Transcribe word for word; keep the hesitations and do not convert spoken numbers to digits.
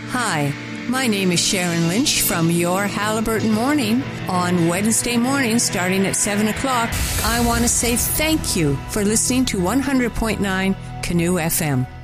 Hi, my name is Sharon Lynch from Your Halliburton Morning. On Wednesday morning, starting at seven o'clock, I want to say thank you for listening to one hundred point nine Canoe F M.